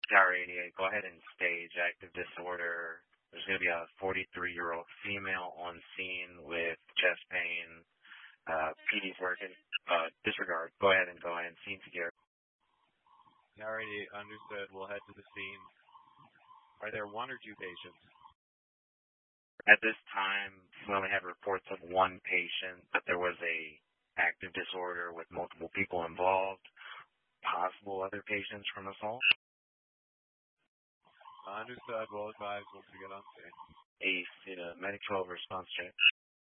Tower 88, go ahead and stage active disorder. There's going to be a 43-year-old female on scene with chest pain. PD's working. Disregard. Go ahead and scene secure. Tower 88, understood. We'll head to the scene. Are there one or two patients? At this time, we only have reports of one patient, but there was a active disorder with multiple people involved. Possible other patients from assault? Understood. We'll advise once we get on scene. Ace, Medic 12 response check.